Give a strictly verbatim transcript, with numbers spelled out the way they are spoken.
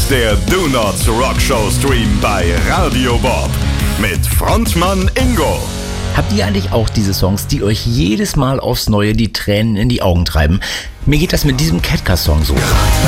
der Donuts Rock Show Stream bei Radio Bob mit Frontmann Ingo. Habt ihr eigentlich auch diese Songs, die euch jedes Mal aufs Neue die Tränen in die Augen treiben? Mir geht das mit diesem Ketka-Song so.